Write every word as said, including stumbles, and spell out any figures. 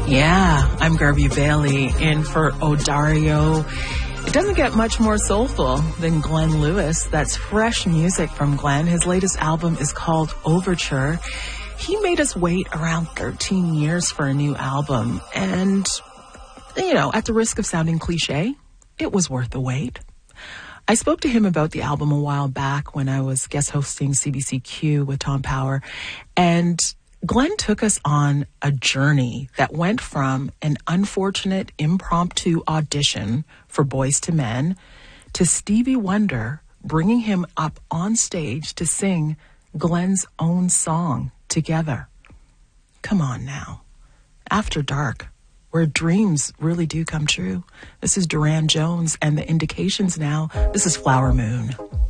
Yeah, I'm Garvey Bailey in for Odario. It doesn't get much more soulful than Glenn Lewis. That's fresh music from Glenn. His latest album is called Overture. He made us wait around thirteen years for a new album. And, you know, at the risk of sounding cliche, it was worth the wait. I spoke to him about the album a while back when I was guest hosting C B C Q with Tom Power. And Glenn took us on a journey that went from an unfortunate impromptu audition for Boys to Men to Stevie Wonder bringing him up on stage to sing Glenn's own song together. Come on now. After Dark, where dreams really do come true. This is Duran Jones and the Indications now. This is Flower Moon.